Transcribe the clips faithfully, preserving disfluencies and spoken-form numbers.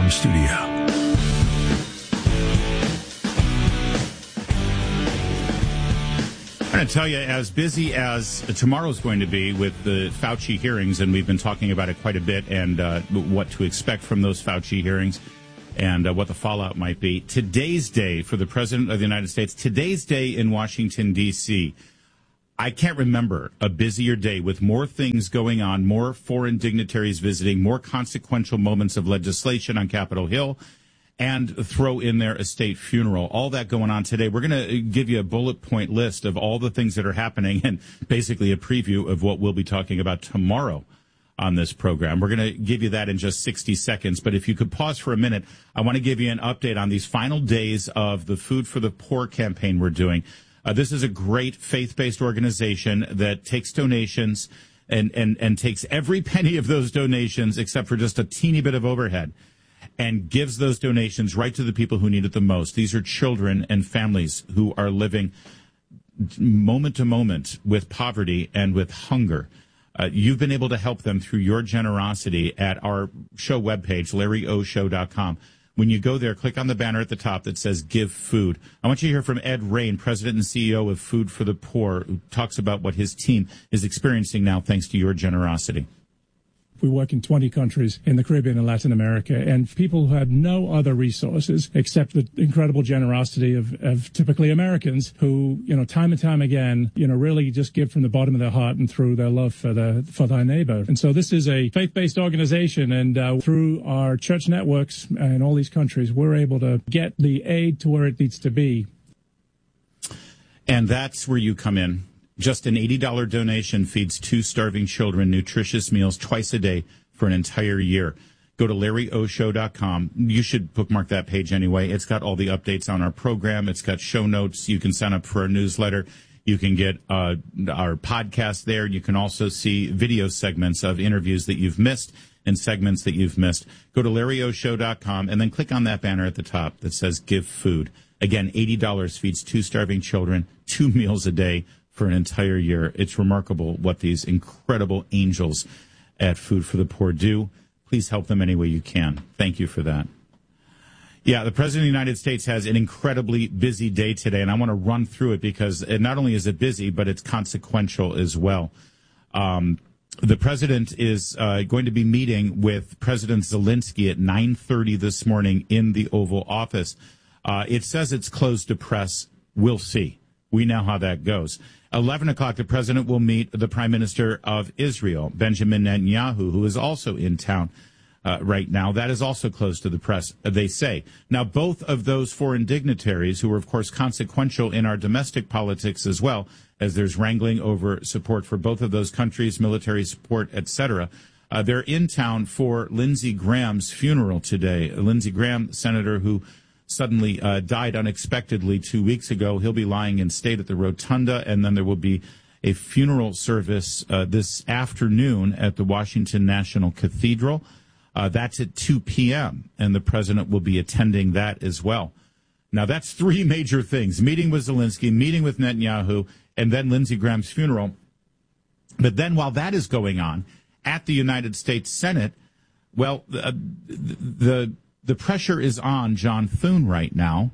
com studio. I'm going to tell you, as busy as tomorrow's going to be with the Fauci hearings, and we've been talking about it quite a bit, and uh, what to expect from those Fauci hearings and uh, what the fallout might be. Today's day for the President of the United States, today's day in Washington, D C, I can't remember a busier day with more things going on, more foreign dignitaries visiting, more consequential moments of legislation on Capitol Hill, and throw in there a state funeral. All that going on today. We're going to give you a bullet point list of all the things that are happening and basically a preview of what we'll be talking about tomorrow on this program. We're going to give you that in just sixty seconds. But if you could pause for a minute, I want to give you an update on these final days of the Food for the Poor campaign we're doing. Uh, this is a great faith-based organization that takes donations and, and, and takes every penny of those donations, except for just a teeny bit of overhead, and gives those donations right to the people who need it the most. These are children and families who are living moment to moment with poverty and with hunger. Uh, you've been able to help them through your generosity at our show webpage, larry o show dot com. When you go there, click on the banner at the top that says Give Food. I want you to hear from Ed Rain, President and C E O of Food for the Poor, who talks about what his team is experiencing now thanks to your generosity. We work in twenty countries in the Caribbean and Latin America, and people who have no other resources except the incredible generosity of, of typically Americans who, you know, time and time again, you know, really just give from the bottom of their heart and through their love for the for thy neighbor. And so this is a faith-based organization, and uh, through our church networks in all these countries, we're able to get the aid to where it needs to be. And that's where you come in. Just an eighty dollars donation feeds two starving children nutritious meals twice a day for an entire year. Go to larry o show dot com. You should bookmark that page anyway. It's got all the updates on our program. It's got show notes. You can sign up for our newsletter. You can get uh, our podcast there. You can also see video segments of interviews that you've missed and segments that you've missed. Go to larry o show dot com and then click on that banner at the top that says Give Food. Again, eighty dollars feeds two starving children, two meals a day, for an entire year. It's remarkable what these incredible angels at Food for the Poor do. Please help them any way you can. Thank you for that. Yeah, the President of the United States has an incredibly busy day today, and I want to run through it because it not only is it busy, but it's consequential as well. Um, the President is uh, going to be meeting with President Zelensky at nine thirty this morning in the Oval Office. Uh, it says it's closed to press. We'll see. We know how that goes. eleven o'clock, the president will meet the prime minister of Israel, Benjamin Netanyahu, who is also in town uh, right now. That is also closed to the press, they say. Now, both of those foreign dignitaries, who are, of course, consequential in our domestic politics as well, as there's wrangling over support for both of those countries, military support, et cetera, uh, they're in town for Lindsey Graham's funeral today. Lindsey Graham, senator who suddenly uh, died unexpectedly two weeks ago. He'll be lying in state at the Rotunda, and then there will be a funeral service uh, this afternoon at the Washington National Cathedral. Uh, that's at two p.m., and the president will be attending that as well. Now, that's three major things: meeting with Zelensky, meeting with Netanyahu, and then Lindsey Graham's funeral. But then while that is going on at the United States Senate, well, uh, the... The pressure is on John Thune right now,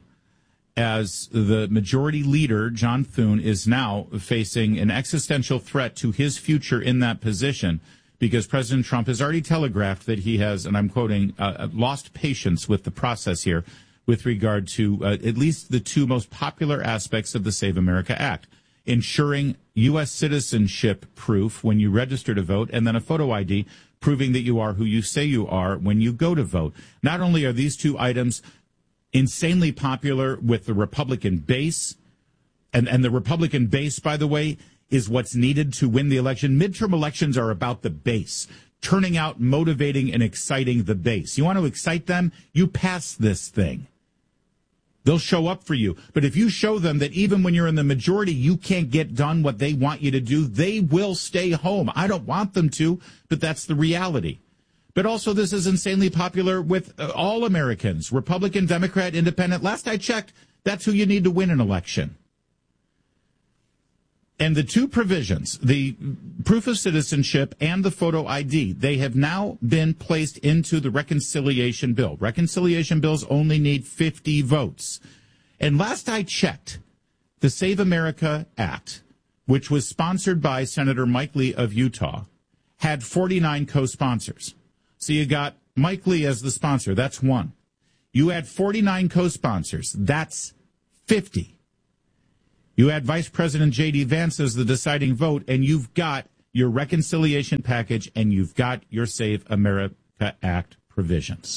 as the majority leader, John Thune, is now facing an existential threat to his future in that position, because President Trump has already telegraphed that he has, and I'm quoting, uh, lost patience with the process here with regard to uh, at least the two most popular aspects of the Save America Act: ensuring U S citizenship proof when you register to vote, and then a photo I D proving that you are who you say you are when you go to vote. Not only are these two items insanely popular with the Republican base, and, and the Republican base, by the way, is what's needed to win the election. Midterm elections are about the base, turning out, motivating, and exciting the base. You want to excite them? You pass this thing. They'll show up for you. But if you show them that even when you're in the majority, you can't get done what they want you to do, they will stay home. I don't want them to, but that's the reality. But also, this is insanely popular with uh, all Americans, Republican, Democrat, Independent. Last I checked, that's who you need to win an election. And the two provisions, the proof of citizenship and the photo I D, they have now been placed into the reconciliation bill. Reconciliation bills only need fifty votes. And last I checked, the Save America Act, which was sponsored by Senator Mike Lee of Utah, had forty-nine co-sponsors. So you got Mike Lee as the sponsor. That's one. You add forty-nine co-sponsors. That's fifty. You add Vice President J D. Vance as the deciding vote, and you've got your reconciliation package, and you've got your Save America Act provisions.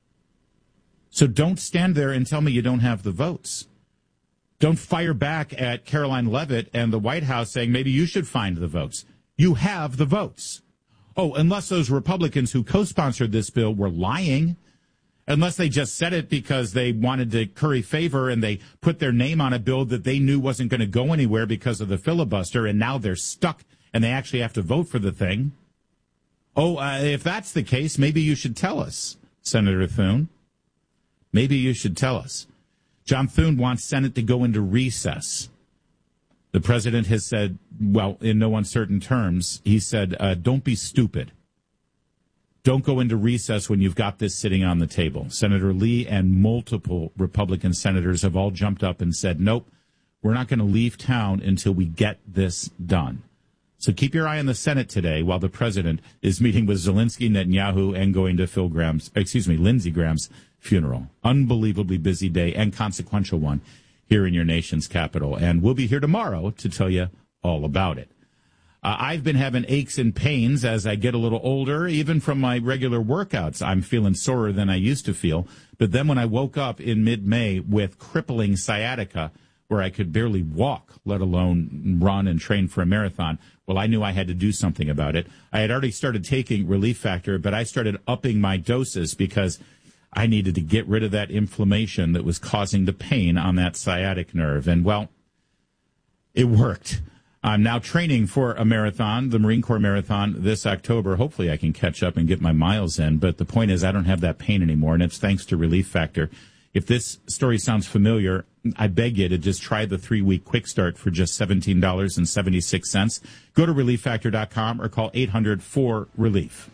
So don't stand there and tell me you don't have the votes. Don't fire back at Caroline Leavitt and the White House saying maybe you should find the votes. You have the votes. Oh, unless those Republicans who co-sponsored this bill were lying, unless they just said it because they wanted to curry favor and they put their name on a bill that they knew wasn't going to go anywhere because of the filibuster, and now they're stuck and they actually have to vote for the thing. Oh, uh, if that's the case, maybe you should tell us, Senator Thune. Maybe you should tell us. John Thune wants Senate to go into recess. The president has said, well, in no uncertain terms, he said, uh, don't be stupid. Don't go into recess when you've got this sitting on the table. Senator Lee and multiple Republican senators have all jumped up and said, nope, we're not going to leave town until we get this done. So keep your eye on the Senate today while the president is meeting with Zelensky, Netanyahu, and going to Phil Graham's, excuse me, Lindsey Graham's funeral. Unbelievably busy day and consequential one here in your nation's capital. And we'll be here tomorrow to tell you all about it. Uh, I've been having aches and pains as I get a little older, even from my regular workouts. I'm feeling sorer than I used to feel. But then when I woke up in mid-May with crippling sciatica, where I could barely walk, let alone run and train for a marathon, well, I knew I had to do something about it. I had already started taking Relief Factor, but I started upping my doses because I needed to get rid of that inflammation that was causing the pain on that sciatic nerve. And, well, it worked. I'm now training for a marathon, the Marine Corps Marathon, this October. Hopefully I can catch up and get my miles in. But the point is I don't have that pain anymore, and it's thanks to Relief Factor. If this story sounds familiar, I beg you to just try the three-week quick start for just seventeen dollars and seventy-six cents. Go to relief factor dot com or call eight hundred four relief.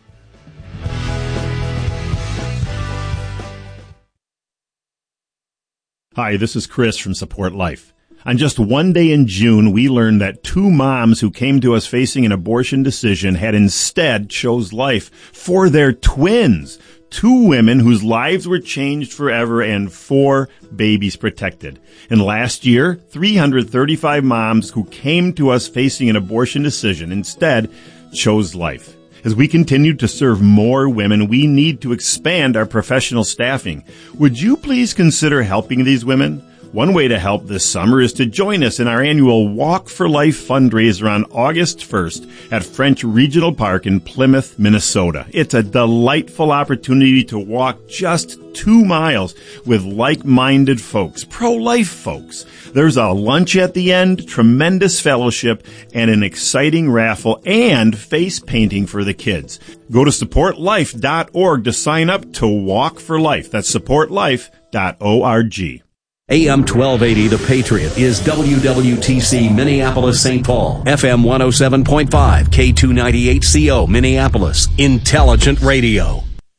Hi, this is Chris from Support Life. On just one day in June, we learned that two moms who came to us facing an abortion decision had instead chose life for their twins. Two women whose lives were changed forever and four babies protected. And last year, three hundred thirty-five moms who came to us facing an abortion decision instead chose life. As we continue to serve more women, we need to expand our professional staffing. Would you please consider helping these women? One way to help this summer is to join us in our annual Walk for Life fundraiser on August first at French Regional Park in Plymouth, Minnesota. It's a delightful opportunity to walk just two miles with like-minded folks, pro-life folks. There's a lunch at the end, tremendous fellowship, and an exciting raffle and face painting for the kids. Go to support life dot org to sign up to Walk for Life. That's support life dot org. A M twelve eighty The Patriot is W W T C Minneapolis Saint Paul, F M one oh seven point five, K two ninety-eight C O Minneapolis, Intelligent Radio.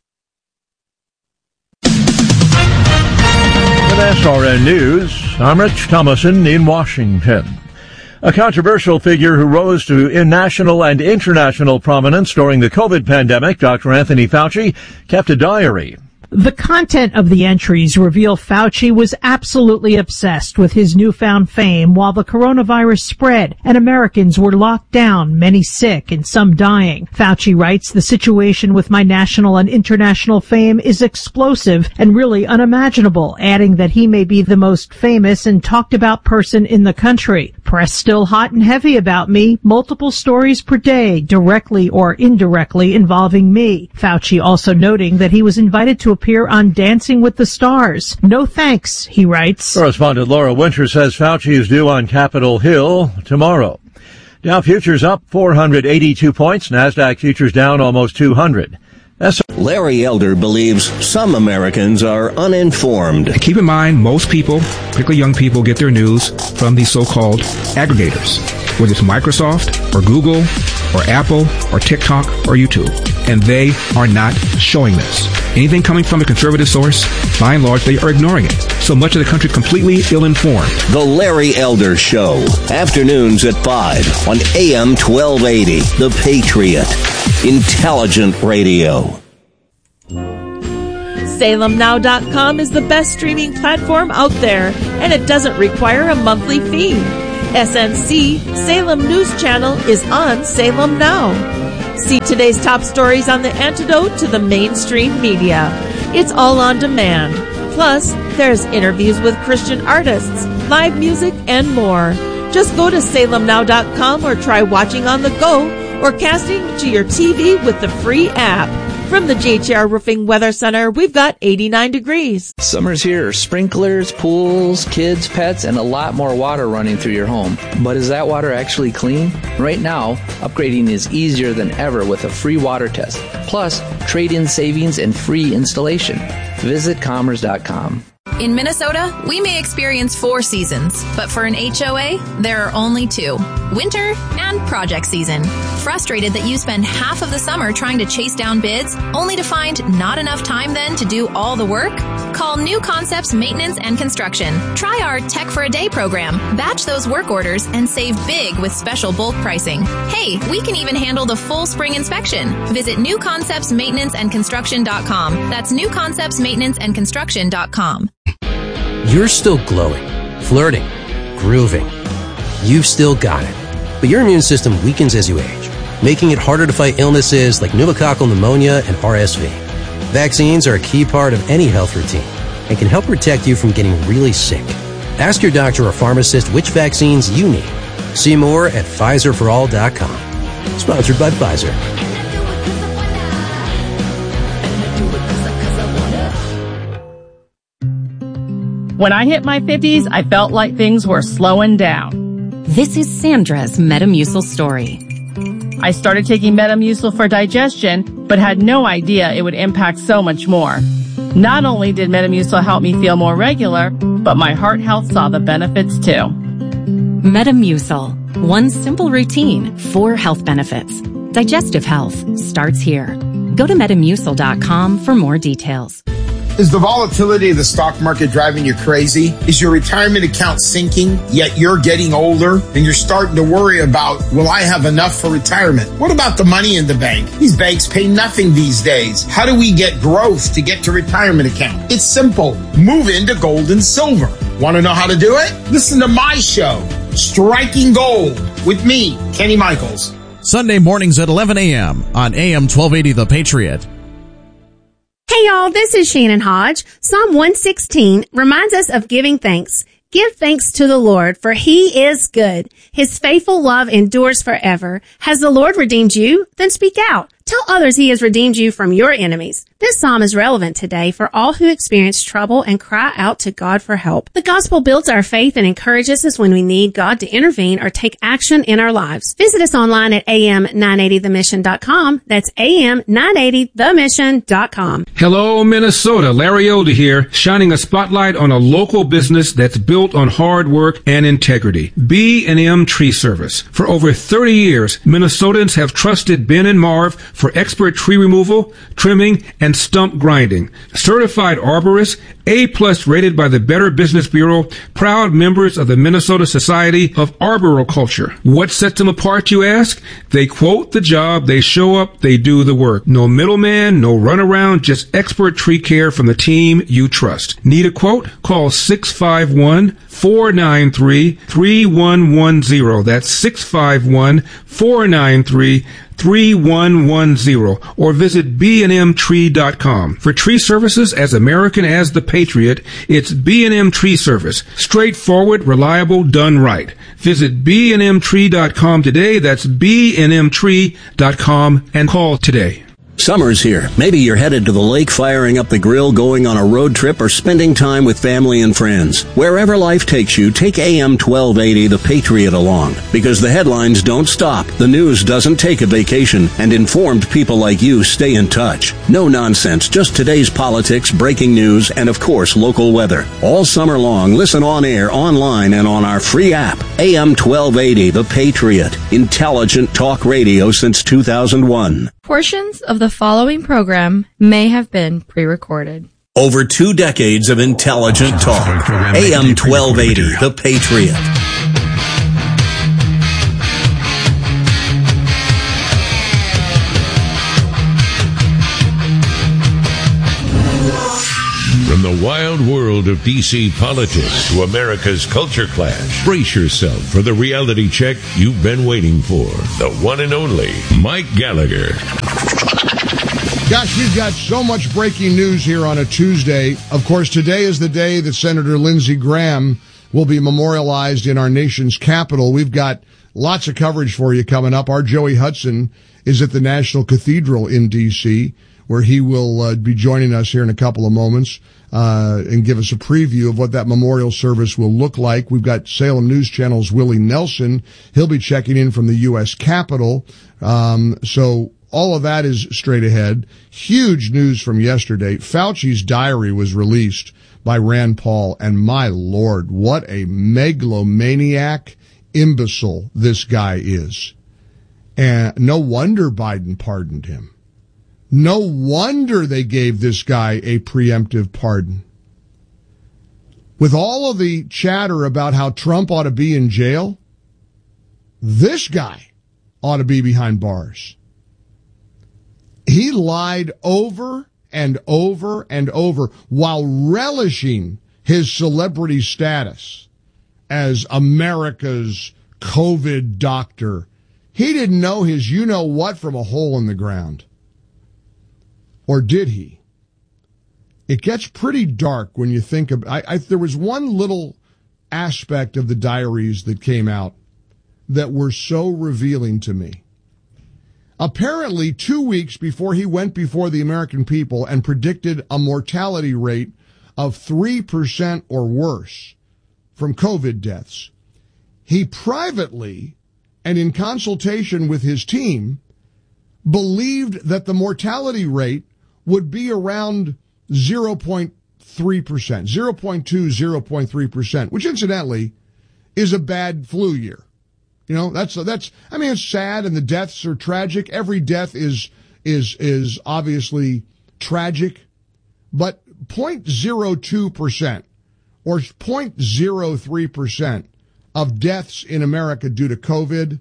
With S R N News, I'm Rich Thomason in Washington. A controversial figure who rose to national and international prominence during the COVID pandemic, Doctor Anthony Fauci, kept a diary. The content of the entries reveal Fauci was absolutely obsessed with his newfound fame while the coronavirus spread and Americans were locked down, many sick and some dying. Fauci writes, "The situation with my national and international fame is explosive and really unimaginable," adding that he may be the most famous and talked about person in the country. "Press still hot and heavy about me, multiple stories per day, directly or indirectly involving me." Fauci also noting that he was invited to appear on Dancing with the Stars. "No thanks," he writes. Correspondent Laura Winter says Fauci is due on Capitol Hill tomorrow. Dow futures up four hundred eighty-two points. NASDAQ futures down almost two hundred. That's Larry Elder believes some Americans are uninformed. Keep in mind, most people, particularly young people, get their news from these so-called aggregators. whether it's Microsoft or Google or Apple or TikTok or YouTube. And they are not showing this. Anything coming from a conservative source, by and large, they are ignoring it. So much of the country completely ill-informed. The Larry Elder Show, afternoons at five on A M twelve eighty, The Patriot. Intelligent radio. Salem Now dot com is the best streaming platform out there, and it doesn't require a monthly fee. S N C, Salem News Channel, is on Salem Now. See today's top stories on the antidote to the mainstream media. It's all on demand. Plus, there's interviews with Christian artists, live music, and more. Just go to Salem Now dot com or try watching on the go or casting to your T V with the free app. From the G H R Roofing Weather Center, we've got eighty-nine degrees. Summer's here. Sprinklers, pools, kids, pets, and a lot more water running through your home. But is that water actually clean? Right now, upgrading is easier than ever with a free water test. Plus, trade-in savings and free installation. Visit commerce dot com. In Minnesota, we may experience four seasons, but for an H O A, there are only two: winter and project season. Frustrated that you spend half of the summer trying to chase down bids, only to find not enough time then to do all the work? Call New Concepts Maintenance and Construction. Try our Tech for a Day program. Batch those work orders and save big with special bulk pricing. Hey, we can even handle the full spring inspection. Visit new concepts maintenance and construction dot com. That's new concepts maintenance and construction dot com. You're still glowing, flirting, grooving. You've still got it. But your immune system weakens as you age, making it harder to fight illnesses like pneumococcal pneumonia and R S V. Vaccines are a key part of any health routine and can help protect you from getting really sick. Ask your doctor or pharmacist which vaccines you need. See more at Pfizer for all dot com. Sponsored by Pfizer. When I hit my fifties, I felt like things were slowing down. This is Sandra's Metamucil story. I started taking Metamucil for digestion, but had no idea it would impact so much more. Not only did Metamucil help me feel more regular, but my heart health saw the benefits too. Metamucil. One simple routine, four health benefits. Digestive health starts here. Go to metamucil dot com for more details. Is the volatility of the stock market driving you crazy? Is your retirement account sinking, yet you're getting older and you're starting to worry about, will I have enough for retirement? What about the money in the bank? These banks pay nothing these days. How do we get growth to get to retirement account? It's simple. Move into gold and silver. Want to know how to do it? Listen to my show, Striking Gold, with me, Kenny Michaels. Sunday mornings at eleven a.m. on A M twelve eighty The Patriot. Hey y'all, this is Shannon Hodge. Psalm one sixteen reminds us of giving thanks. Give thanks to the Lord, for he is good. His faithful love endures forever. Has the Lord redeemed you? Then speak out. Tell others he has redeemed you from your enemies. This psalm is relevant today for all who experience trouble and cry out to God for help. The gospel builds our faith and encourages us when we need God to intervene or take action in our lives. Visit us online at A M nine eighty the mission dot com. That's A M nine eighty the mission dot com. Hello, Minnesota. Larry Elder here, shining a spotlight on a local business that's built on hard work and integrity. B and M Tree Service. For over thirty years, Minnesotans have trusted Ben and Marv for expert tree removal, trimming, and stump grinding. Certified arborists, A-plus rated by the Better Business Bureau, proud members of the Minnesota Society of Arboriculture. What sets them apart, you ask? They quote the job, they show up, they do the work. No middleman, no runaround, just expert tree care from the team you trust. Need a quote? Call six five one, four nine three, three one one zero. That's six five one, four nine three, three one one zero, or visit b and m tree dot com. For tree services as American as the Patriot, it's B and M Tree Service. Straightforward, reliable, done right. Visit b and m tree dot com today. That's b and m tree dot com and call today. Summer's here. Maybe you're headed to the lake, firing up the grill, going on a road trip, or spending time with family and friends. Wherever life takes you, take A M twelve eighty The Patriot along. Because the headlines don't stop, the news doesn't take a vacation, and informed people like you stay in touch. No nonsense, just today's politics, breaking news, and of course, local weather. All summer long, listen on air, online, and on our free app. A M twelve eighty The Patriot. Intelligent talk radio since two thousand one. Portions of the following program may have been pre-recorded. Over two decades of intelligent talk. A M twelve eighty The Patriot. From the wild world of D C politics to America's culture clash, brace yourself for the reality check you've been waiting for. The one and only Mike Gallagher. Gosh, we've got so much breaking news here on a Tuesday. Of course, today is the day that Senator Lindsey Graham will be memorialized in our nation's capital. We've got lots of coverage for you coming up. Our Joey Hudson is at the National Cathedral in D C, where he will uh, be joining us here in a couple of moments uh, and give us a preview of what that memorial service will look like. We've got Salem News Channel's Willie Nelson. He'll be checking in from the U S Capitol. Um, so all of that is straight ahead. Huge news from yesterday. Fauci's diary was released by Rand Paul, and my Lord, what a megalomaniac imbecile this guy is. And no wonder Biden pardoned him. No wonder they gave this guy a preemptive pardon. With all of the chatter about how Trump ought to be in jail, this guy ought to be behind bars. He lied over and over and over while relishing his celebrity status as America's COVID doctor. He didn't know his you-know-what from a hole in the ground. Or did he? It gets pretty dark when you think of, I, I, there was one little aspect of the diaries that came out that were so revealing to me. Apparently, two weeks before he went before the American people and predicted a mortality rate of three percent or worse from COVID deaths, he privately and in consultation with his team believed that the mortality rate would be around zero point three percent, zero point two, zero point three percent, which incidentally is a bad flu year. You know, that's, that's, I mean, it's sad and the deaths are tragic. Every death is, is, is obviously tragic, but zero point zero two percent or zero point zero three percent of deaths in America due to COVID,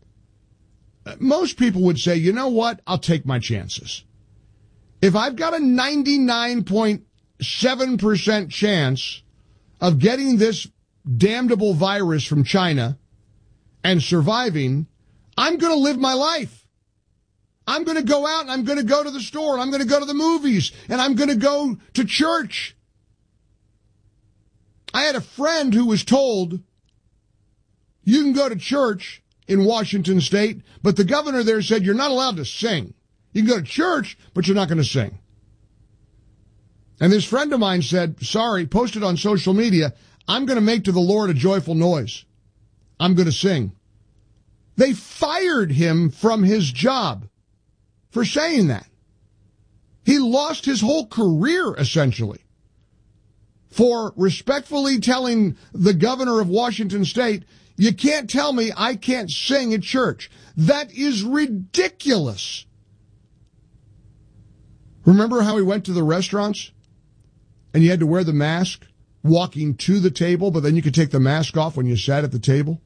most people would say, you know what? I'll take my chances. If I've got a ninety-nine point seven percent chance of getting this damnable virus from China and surviving, I'm going to live my life. I'm going to go out and I'm going to go to the store and I'm going to go to the movies and I'm going to go to church. I had a friend who was told, you can go to church in Washington State, but the governor there said you're not allowed to sing. You can go to church, but you're not going to sing. And this friend of mine said, sorry, posted on social media, I'm going to make to the Lord a joyful noise. I'm going to sing. They fired him from his job for saying that. He lost his whole career, essentially, for respectfully telling the governor of Washington State, you can't tell me I can't sing at church. That is ridiculous. Remember how he went to the restaurants and you had to wear the mask walking to the table, but then you could take the mask off when you sat at the table?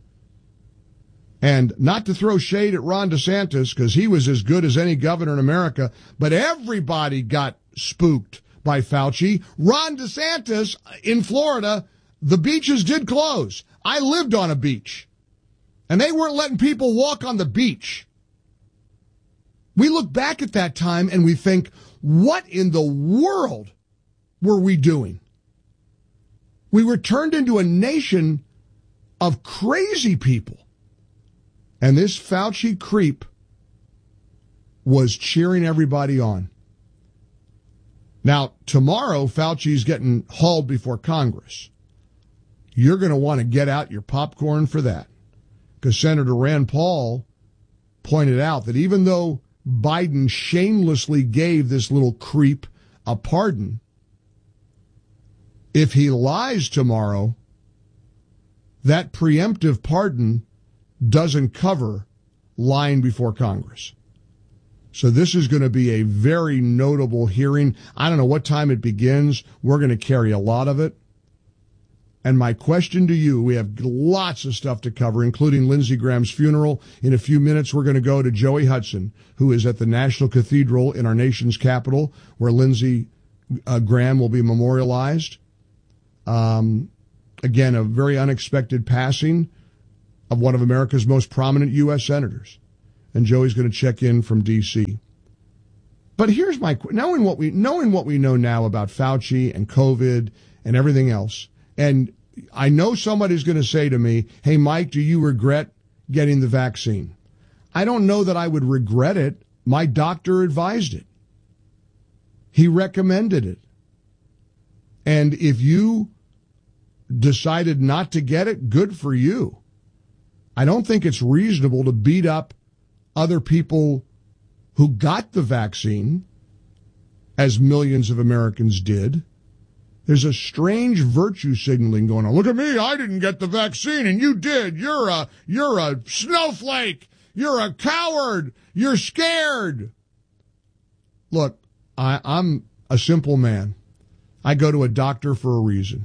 And not to throw shade at Ron DeSantis, because he was as good as any governor in America, but everybody got spooked by Fauci. Ron DeSantis in Florida, the beaches did close. I lived on a beach, and they weren't letting people walk on the beach. We look back at that time and we think, what in the world were we doing? We were turned into a nation of crazy people. And this Fauci creep was cheering everybody on. Now, tomorrow, Fauci's getting hauled before Congress. You're going to want to get out your popcorn for that, because Senator Rand Paul pointed out that even though Biden shamelessly gave this little creep a pardon, if he lies tomorrow, that preemptive pardon doesn't cover lying before Congress. So this is going to be a very notable hearing. I don't know what time it begins. We're going to carry a lot of it. And my question to you, we have lots of stuff to cover, including Lindsey Graham's funeral. In a few minutes, we're going to go to Joey Hudson, who is at the National Cathedral in our nation's capital, where Lindsey uh, Graham will be memorialized. Um, again, a very unexpected passing of one of America's most prominent U S senators. And Joey's going to check in from D C. But here's my, knowing what we, knowing what we know now about Fauci and COVID and everything else, and I know somebody's going to say to me, hey, Mike, do you regret getting the vaccine? I don't know that I would regret it. My doctor advised it. He recommended it. And if you decided not to get it, good for you. I don't think it's reasonable to beat up other people who got the vaccine, as millions of Americans did. There's a strange virtue signaling going on. Look at me, I didn't get the vaccine and you did. You're a, you're a snowflake. You're a coward. You're scared. Look, I, I'm a simple man. I go to a doctor for a reason.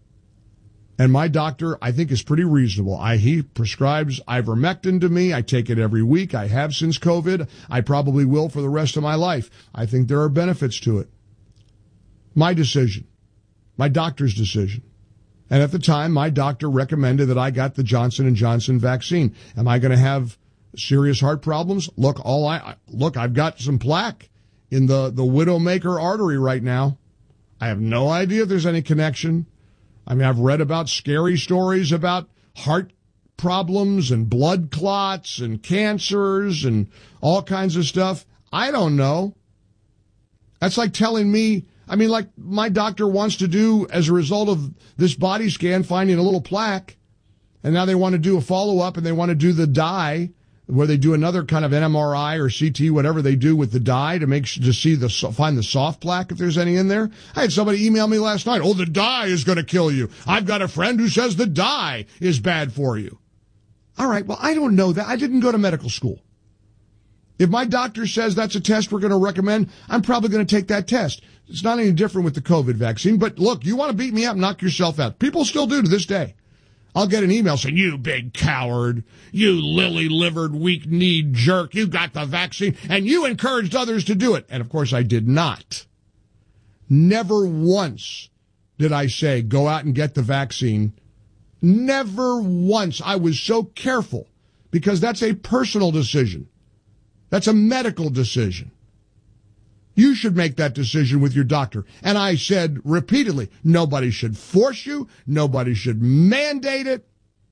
And my doctor, I think, is pretty reasonable. I, he prescribes ivermectin to me. I take it every week. I have since COVID. I probably will for the rest of my life. I think there are benefits to it. My decision. My doctor's decision. And at the time, my doctor recommended that I got the Johnson and Johnson vaccine. Am I going to have serious heart problems? Look, all I look, I've got some plaque in the, the Widowmaker artery right now. I have no idea if there's any connection. I mean, I've read about scary stories about heart problems and blood clots and cancers and all kinds of stuff. I don't know. That's like telling me, I mean, like my doctor wants to do, as a result of this body scan, finding a little plaque, and now they want to do a follow-up and they want to do the dye, where they do another kind of an M R I or C T, whatever they do with the dye to make to see the find the soft plaque if there's any in there. I had somebody email me last night. Oh, the dye is going to kill you. I've got a friend who says the dye is bad for you. All right, well, I don't know that. I didn't go to medical school. If my doctor says that's a test we're going to recommend, I'm probably going to take that test. It's not any different with the COVID vaccine. But look, you want to beat me up, knock yourself out. People still do to this day. I'll get an email saying, you big coward, you lily-livered, weak-kneed jerk, you got the vaccine, and you encouraged others to do it. And, of course, I did not. Never once did I say, go out and get the vaccine. Never once. I was so careful, because that's a personal decision. That's a medical decision. You should make that decision with your doctor. And I said repeatedly, nobody should force you. Nobody should mandate it.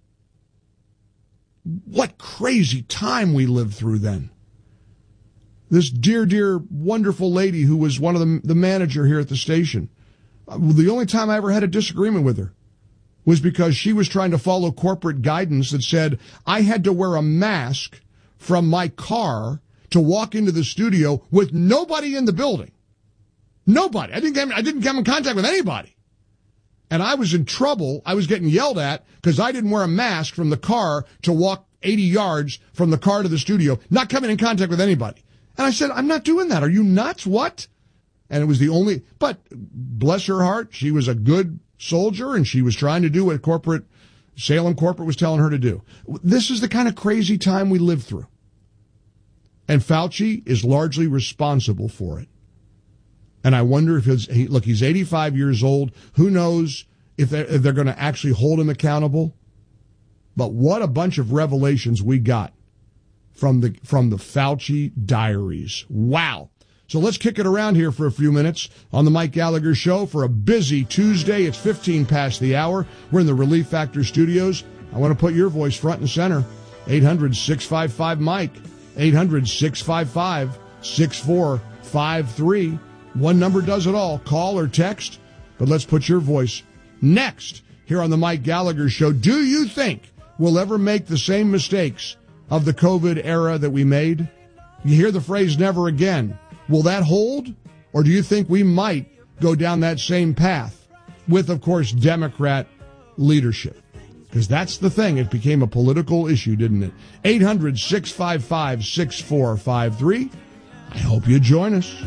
What crazy time we lived through then. This dear, dear, wonderful lady who was one of the, the manager here at the station. The only time I ever had a disagreement with her was because she was trying to follow corporate guidance that said I had to wear a mask from my car to walk into the studio with nobody in the building. Nobody. I didn't get, I didn't come in contact with anybody. And I was in trouble. I was getting yelled at because I didn't wear a mask from the car to walk eighty yards from the car to the studio, not coming in contact with anybody. And I said, I'm not doing that. Are you nuts? What? And it was the only, but bless her heart, she was a good soldier and she was trying to do what corporate, Salem corporate was telling her to do. This is the kind of crazy time we lived through. And Fauci is largely responsible for it. And I wonder if his, he, look, he's eighty-five years old. Who knows if they're, if they're going to actually hold him accountable? But what a bunch of revelations we got from the, from the Fauci diaries. Wow. So let's kick it around here for a few minutes on the Mike Gallagher Show for a busy Tuesday. It's fifteen past the hour. We're in the Relief Factor studios. I want to put your voice front and center. eight hundred, six five five, Mike. eight hundred, six five five, six four five three. One number does it all. Call or text, but let's put your voice next here on the Mike Gallagher Show. Do you think we'll ever make the same mistakes of the COVID era that we made? You hear the phrase never again. Will that hold? Or do you think we might go down that same path with, of course, Democrat leadership? Because that's the thing. It became a political issue, didn't it? eight hundred, six five five, six four five three. I hope you join us.